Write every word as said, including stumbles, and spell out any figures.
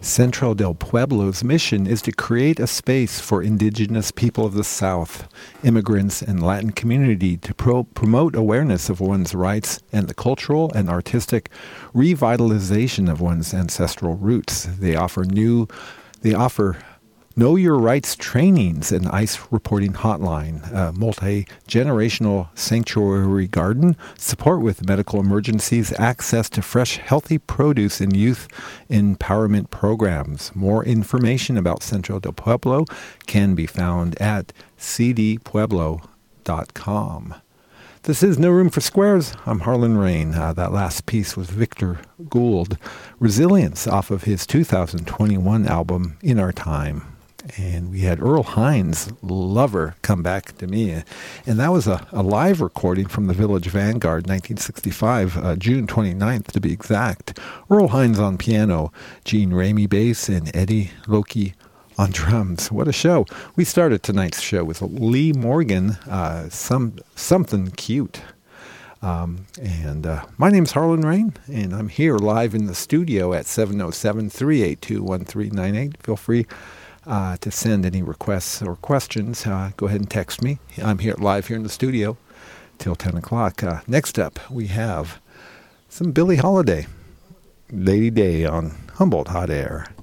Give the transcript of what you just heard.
Centro del Pueblo's mission is to create a space for indigenous people of the South, immigrants, and Latin community to pro- promote awareness of one's rights and the cultural and artistic revitalization of one's ancestral roots. They offer new, they offer Know Your Rights trainings, an ICE reporting hotline, a multi-generational sanctuary garden, support with medical emergencies, access to fresh, healthy produce, and youth empowerment programs. More information about Centro del Pueblo can be found at c d pueblo dot com. This is No Room for Squares. I'm Harlan Rain. Uh, that last piece was Victor Gould, Resilience, off of his two thousand twenty-one album, In Our Time. And we had Earl Hines' Lover come back to me. And that was a, a live recording from the Village Vanguard, nineteen sixty-five, uh, June twenty-ninth to be exact. Earl Hines on piano, Gene Ramey bass, and Eddie Loki on drums. What a show. We started tonight's show with Lee Morgan, uh, some Something Cute. Um, and uh, my name's Harlan Rain, and I'm here live in the studio at seven oh seven, three eight two, one three nine eight. Feel free Uh, to send any requests or questions. Uh, go ahead and text me. I'm here live here in the studio till ten o'clock. Uh, next up, we have some Billie Holiday, Lady Day on Humboldt Hot Air.